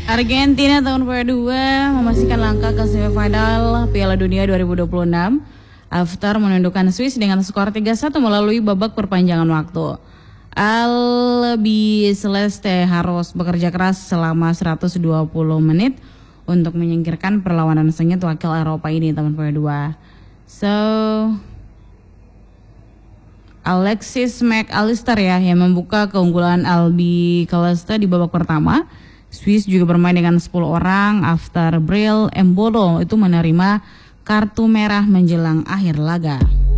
Argentina tahun kedua memastikan langkah ke semifinal Piala Dunia 2026 after menundukkan Swiss dengan skor 3-1 melalui babak perpanjangan waktu. Albi Celeste harus bekerja keras selama 120 menit untuk menyingkirkan perlawanan sengit wakil Eropa ini tahun kedua. So Alexis McAllister ya yang membuka keunggulan Albi Celeste di babak pertama. Swiss juga bermain dengan 10 orang after Bril Embolo itu menerima kartu merah menjelang akhir laga.